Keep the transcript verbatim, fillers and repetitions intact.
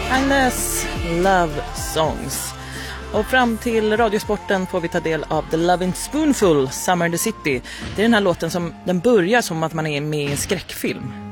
Agnes Love Songs. Och fram till Radiosporten får vi ta del av The Lovin' Spoonful, Summer in the City. Det är den här låten som den börjar som att man är med i en skräckfilm.